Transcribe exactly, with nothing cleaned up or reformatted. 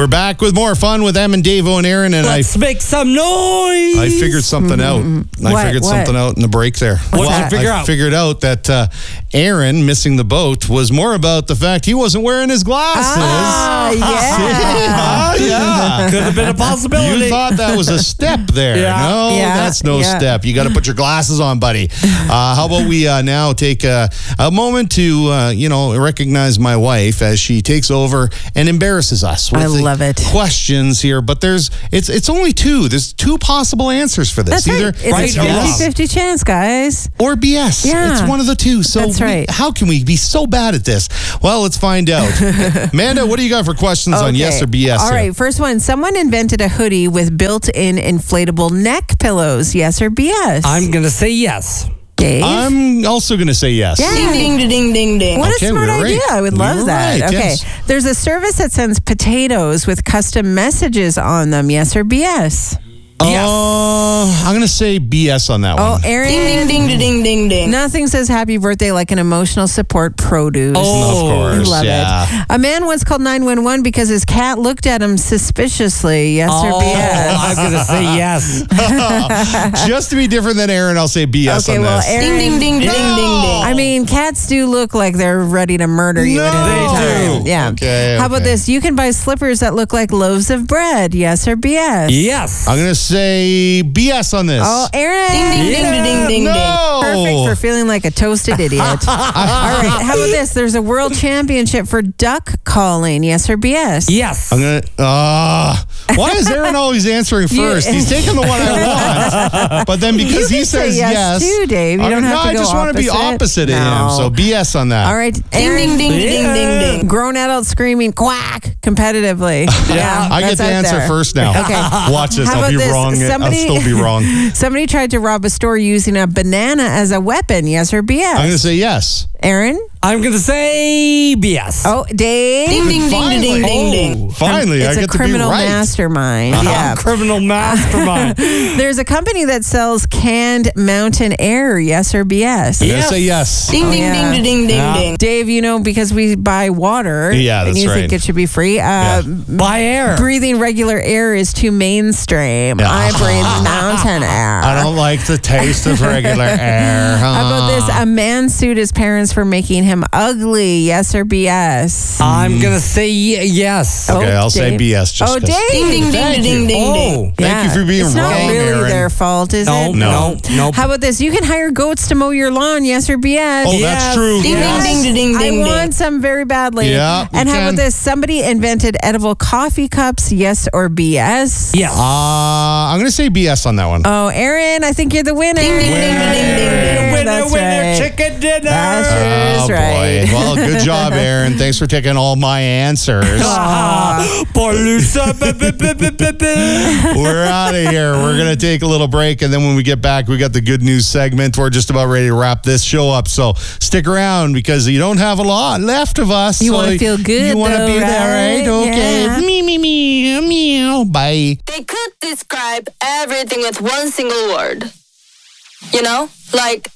We're back with more fun with Em and Davo and Aaron, and Let's I make some noise. I figured something Mm-hmm. out. I What? figured What? something out in the break there. What'd well, you figure I out? figured out that uh, Aaron missing the boat was more about the fact he wasn't wearing his glasses. Ah, yeah. yeah. Could have been a possibility. You thought that was a step there. Yeah. No, Yeah, that's no yeah. step. You got to put your glasses on, buddy. Uh, how about we uh, now take a, a moment to, uh, you know, recognize my wife as she takes over and embarrasses us with I the love it. questions here. But there's it's it's only two. There's two possible answers for this. That's Either right. It's right a or wrong. fifty-fifty chance, guys. or B S. Yeah. It's one of the two. So That's we- right. how can we be so bad at this? Well, let's find out. Amanda, what do you got for questions on Okay. yes or B S? All here? right, first one. Someone invented a hoodie with built-in inflatable neck pillows. Yes or B S? I'm going to say yes. Dave. I'm also going to say yes. Yeah. Ding, ding, ding, ding, ding. What Okay, a smart we were idea. right. I would We love were that. right, Okay. yes. There's a service that sends potatoes with custom messages on them. Yes or B S? Yes. Uh, I'm going to say B S on that Oh, one. Aaron. Ding, ding, ding, ding, ding, ding. Nothing says happy birthday like an emotional support produce. Oh, of course. Love yeah. it. A man once called nine one one because his cat looked at him suspiciously. Yes or B S? I'm going to say yes. Just to be different than Aaron, I'll say B S Okay, on well, this. Aaron. Ding, ding, ding, ding, ding, ding. I mean, cats do look like they're ready to murder you at any No. time. They do. Yeah. Okay, How about okay. this? You can buy slippers that look like loaves of bread. Yes or B S? Yes. I'm going to say B S on this. Oh, Aaron. Ding, ding, ding, ding, ding, ding, ding. no. Perfect for feeling like a toasted idiot. All right. How about this? There's a world championship for duck calling. Yes or B S? Yes. I'm going to, uh, why is Aaron always answering first? He's taking the one I want. But then because You he can say says yes, yes. too, Dave. You I'm don't gonna- have no, to I go just want to be opposite. opposite of him. No. So B S on that. All right. Ding, Aaron. ding, ding, ding, ding, ding. Grown adults screaming quack competitively. Yeah, I get that's to out answer there. first now. Okay. Watch this. How I'll about be this? wrong. Somebody- I'll still be wrong. Somebody tried to rob a store using a banana as a weapon. Yes or B S? I'm going to say yes. Aaron? I'm going to say B S. Oh, Dave? Ding, ding, ding, ding, ding, ding, ding. Finally, it's I a get to be criminal right. mastermind. Yeah. Criminal mastermind. There's a company that sells canned mountain air. Yes or B S? I'm going Yes. to say yes. Ding, ding, yeah. ding, ding, ding, Yeah. ding. Dave, you know, because we buy water. Yeah, and that's you right. think it should be free. Uh, Yeah. By air. Breathing regular air is too mainstream. Yeah. I breathe mountain air. I don't like the taste of regular air. How about this? A man sued his parents for making him ugly. Yes or B S? I'm going to say y- yes. Okay, Oh, I'll say Dave. B S just Oh, 'cause. Dave. Ding, ding, ding, ding, ding, ding, ding. Oh. Thank Yeah. you for being it's not wrong, really Aaron. their fault, is No, it? no, no. How about this? You can hire goats to mow your lawn. Yes or B S? Oh, Yes. that's true. Ding, Yes. ding, ding, ding, I ding, want ding. some very badly. Yeah, And you how can. about this? Somebody invented edible coffee cups. Yes or B S? Yes. Uh, I'm going to say B S on that one. Oh, Aaron, I think you're the winner. Ding, ding, ding, ding, ding, ding. Winner, That's winner, right. chicken dinner. That sure Oh, is boy. right. Well, good job, Aaron. Thanks for taking all my answers. Ah, Paulusa. b- b- b- b- b- b- We're out of here. We're going to take a little break. And then when we get back, we got the good news segment. We're just about ready to wrap this show up. So stick around because you don't have a lot left of us. You So wanna feel good, You want to though, be there, right? right? Okay. Yeah. Me, me, me, meow. Bye. They could describe everything with one single word. You know? Like